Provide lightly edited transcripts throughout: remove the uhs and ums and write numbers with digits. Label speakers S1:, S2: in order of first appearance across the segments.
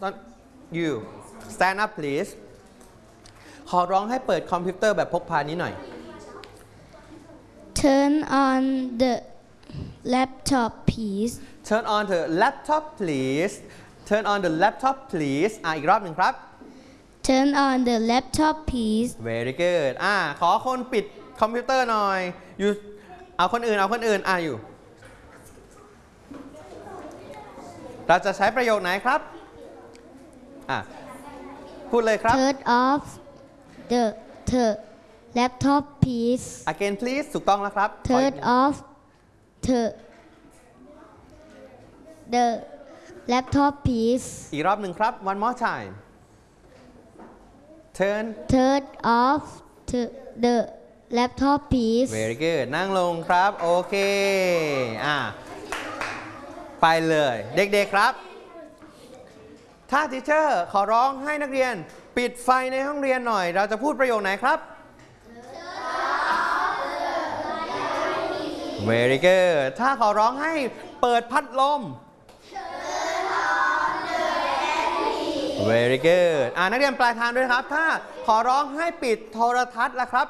S1: you stand up please ขอร้องให้เปิดคอมพิวเตอร์แบบพกพานี้หน่อย
S2: Turn on the laptop please
S1: Turn on the laptop please Turn on the laptop please อีกรอบหนึ่งครับ
S2: Turn on the laptop please
S1: Very good ขอคนปิดคอมพิวเตอร์หน่อยอยู่เอาคนอื่นอยู่เราจะใช้ประโยคไหนครับพูดเลยครับ
S2: Turn off the laptop please
S1: Again please ถูกต้องแล้วครับ
S2: Turn off the laptop please
S1: อีกรอบหนึ่งครับ One more time Turn
S2: off the laptop please
S1: Very good นั่งลงครับโอเคไปเลยเด็กๆครับถ้าทีเชอร์ขอร้องให้นักเรียนปิดไฟในห้องเรียนหน่อยเราจะพูดประโยคไหนครับ Very good ถ้าขอร้องให้เปิดพัดลม Very good นักเรียนปลายทางด้วยครับถ้าขอร้องให้ปิดโทรทัศน์ล่ะครับ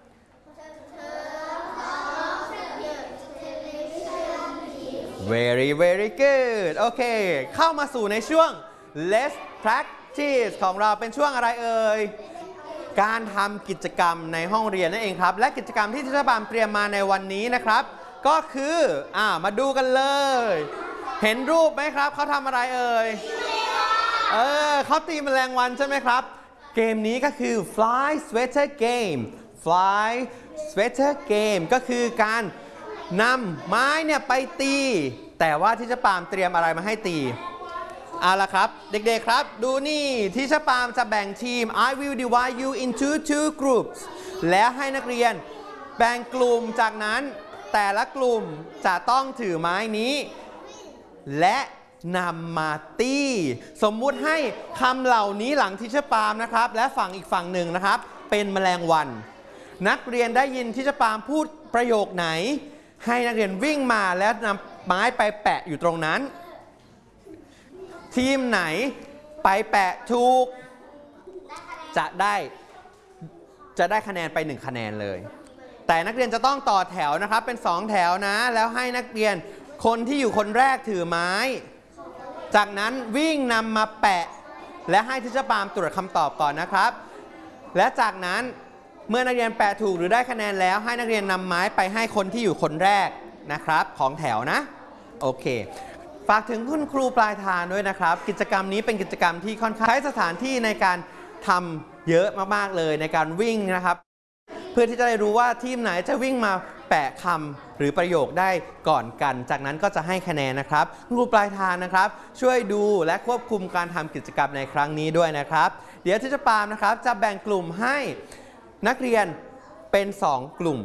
S1: Very very good โอเคเข้ามาสู่ในช่วง Let's practice ของเราเป็นช่วงอะไรเอ่ยการทำกิจกรรมในห้องเรียนนั่นเองครับและกิจกรรมที่ทิชบามเตรียมมาในวันนี้นะครับก็คือมาดูกันเลยเห็นรูปไหมครับเขาทำอะไรเอ่ยเขาตีแมลงวันใช่ไหมครับเกมนี้ก็คือ Fly Sweater Game Fly Sweater Game ก็คือการนำไม้เนี่ยไปตีแต่ว่าทิชปามเตรียมอะไรมาให้ตีเอาละครับเด็กๆครับดูนี่ทิชปามจะแบ่งทีม I will divide you into two groups แล้วให้นักเรียนแบ่งกลุ่มจากนั้นแต่ละกลุ่มจะต้องถือไม้นี้และนำมาตีสมมุติให้คำเหล่านี้หลังทิชปามนะครับและฝั่งอีกฝั่งหนึ่งนะครับเป็นแมลงวันนักเรียนได้ยินทิชปามพูดประโยคไหนให้นักเรียนวิ่งมาแล้วนำไม้ไปแปะอยู่ตรงนั้นทีมไหนไปแปะถูกจะได้คะแนนไป1คะแนนเลยแต่นักเรียนจะต้องต่อแถวนะครับเป็น2แถวนะแล้วให้นักเรียนคนที่อยู่คนแรกถือไม้จากนั้นวิ่งนำมาแปะและให้ทิชปามตรวจคำตอบก่อนนะครับและจากนั้นเมื่อนักเรียนแปะถูกหรือได้คะแนนแล้วให้นักเรียนนำไม้ไปให้คนที่อยู่คนแรกนะครับของแถวนะโอเคฝากถึงคุณครูปลายทางด้วยนะครับกิจกรรมนี้เป็นกิจกรรมที่ค่อนข้างใช้สถานที่ในการทำเยอะมากๆเลยในการวิ่งนะครับเพื่อที่จะได้รู้ว่าทีมไหนจะวิ่งมาแปะคำหรือประโยคได้ก่อนกันจากนั้นก็จะให้คะแนนนะครับครูปลายทางนะครับช่วยดูและควบคุมการทำกิจกรรมในครั้งนี้ด้วยนะครับเดี๋ยวทิชปามนะครับจะแบ่งกลุ่มให้นักเรียนเป็น2กลุ่ม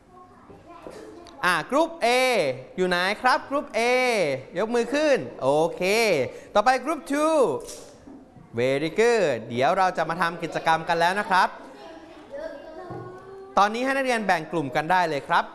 S1: กรุ๊ป A อยู่ไหนครับกรุ๊ป A ยกมือขึ้นโอเคต่อไปกรุ๊ป 2 very good เดี๋ยวเราจะมาทำกิจกรรมกันแล้วนะครับตอนนี้ให้นักเรียนแบ่งกลุ่มกันได้เลยครับ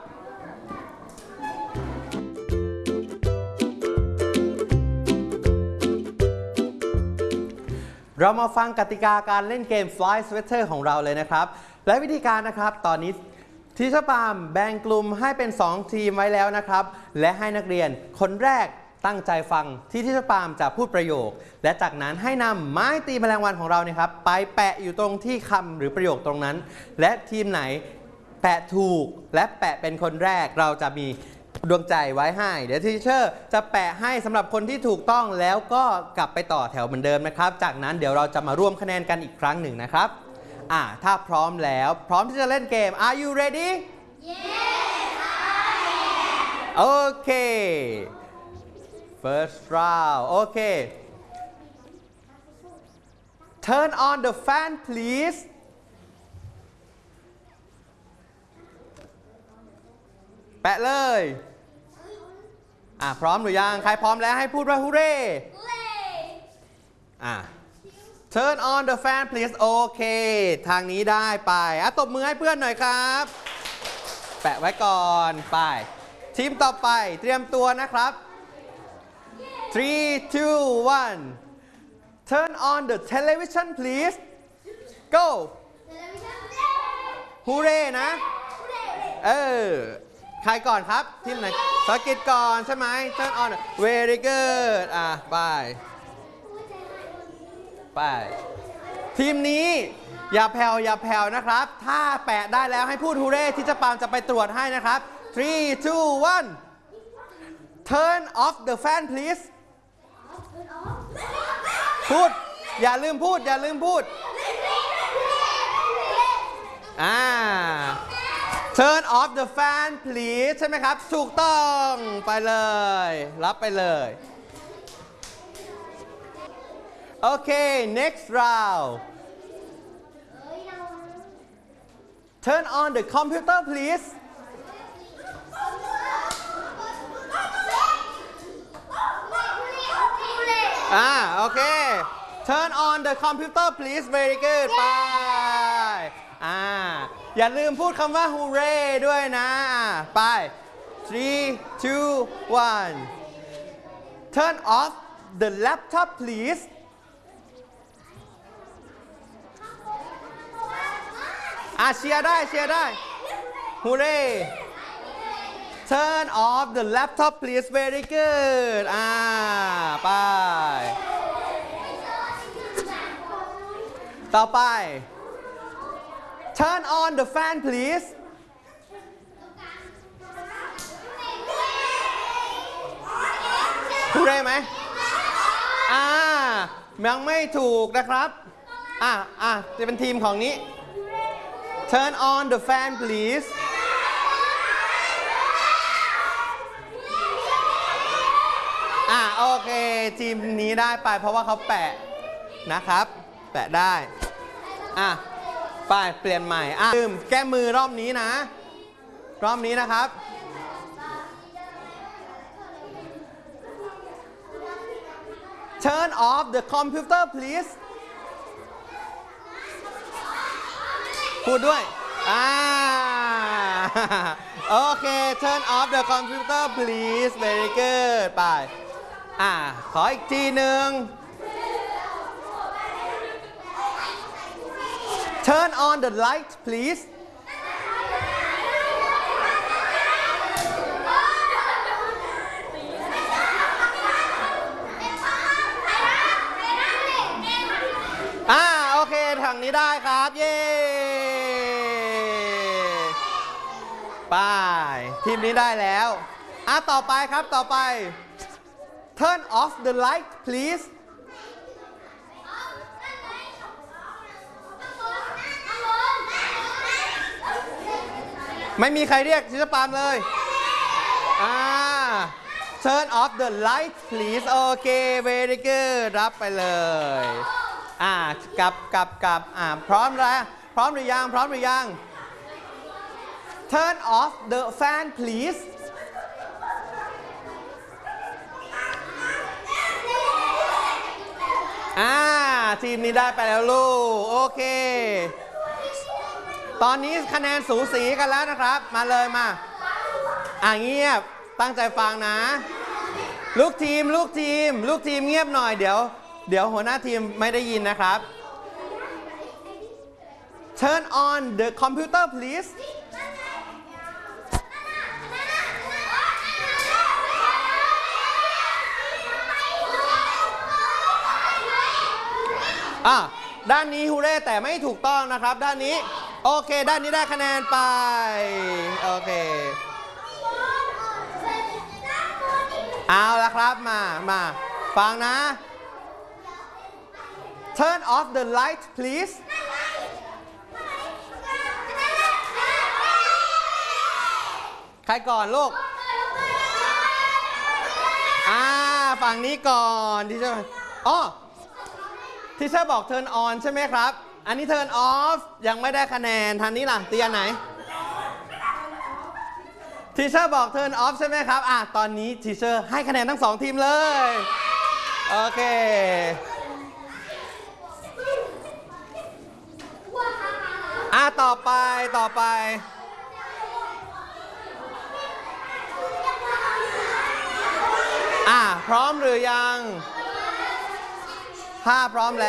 S1: เรามาฟังกติกาการเล่นเกม Fly Sweater ของเราเลยนะครับและวิธีการนะครับตอนนี้ทิชปามแบ่งกลุ่มให้เป็น2ทีมไว้แล้วนะครับและให้นักเรียนคนแรกตั้งใจฟังที่ทิชปามจะพูดประโยคและจากนั้นให้นำไม้ตีแมลงวันของเราเนี่ยครับไปแปะอยู่ตรงที่คำหรือประโยคตรงนั้นและทีมไหนแปะถูกและแปะเป็นคนแรกเราจะมีดวงใจไว้ให้เดี๋ยวทีเชอร์จะแปะให้สำหรับคนที่ถูกต้องแล้วก็กลับไปต่อแถวเหมือนเดิมนะครับจากนั้นเดี๋ยวเราจะมาร่วมคะแนนกันอีกครั้งหนึ่งนะครับถ้าพร้อมแล้วพร้อมที่จะเล่นเกม Are you ready?
S2: Yes I am
S1: Okay First round Okay Turn on the fan please แปะเลยพร้อมหรือยังใครพร้อมแล้วให้พูดว่าฮูเร่Turn on the fan please โอเคทางนี้ได้ไปตบมือให้เพื่อนหน่อยครับแปะไว้ก่อนไปทีมต่อไปเตรียมตัวนะครับ3 2 1 Turn on the television please go ฮูเร่นะใครก่อนครับทีมไหนสกิดก่อนใช่ไหม Turn on very good ไปทีมนี้อย่าแผ่วนะครับถ้าแปะได้แล้วให้พูดฮูเร่ที่เจ้าปามจะไปตรวจให้นะครับ3 2 1 Turn off the fan please พูดอย่าลืมพูดTurn off the fan please ใช่ไหมครับถูกต้องไปเลยรับไปเลยโอเค next round Turn on the computer please โอเค Turn on the computer please very good ไปอย่าลืมพูดคำว่า hooray ด้วยนะไป3 2 1 Turn off the laptop please เชียร์ได้ hooray Turn off the laptop please very good ไปต่อไป Turn on the fan please พูดได้ไหมยังไม่ถูกนะครับจะเป็นทีมของนี้ Turn on the fan please โอเคทีมนี้ได้ไปเพราะว่าเขาแปะนะครับแปะได้ไปเปลี่ยนใหม่ลืมแก้มือรอบนี้นะครับTurn off the computer please พูดด้วยโอเค Turn off the computer please very good ไปขออีกทีหนึ่งTurn on the light please โอเคทางนี้ได้ครับเย้ไปทีมนี้ได้แล้วต่อไปครับต่อไป Turn off the light please ไม่มีใครเรียกชิชปามเลย Turn off the light please โอเค very good รับไปเลยกลับพร้อมแล้วพร้อมหรือยัง Turn off the fan please ทีมนี้ได้ไปแล้วลูกโอเคตอนนี้คะแนนสูสีกันแล้วนะครับมาเลยมาเงียบตั้งใจฟังนะลูกทีมเงียบหน่อยเดี๋ยวหัวหน้าทีมไม่ได้ยินนะครับ Turn on the computer please ด้านนี้ฮูเร่แต่ไม่ถูกต้องนะครับด้านนี้โอเคด้านนี้ได้คะแนนไปโอเคเอาละครับมาฟังนะ Turn off the light please ใครก่อนลูกฝั่งนี้ก่อนที่จะที่เชอร์บอก turn on ใช่ไหมครับอันนี้ turn off ยังไม่ได้คะแนนทางนี้ล่ะเตียไหนทีเชอร์บอก turn off ใช่ไหมครับตอนนี้ทีเชอร์ให้คะแนนทั้ง2ทีมเลยโอเคต่อไปพร้อมหรือยังถ้าพร้อมแล้ว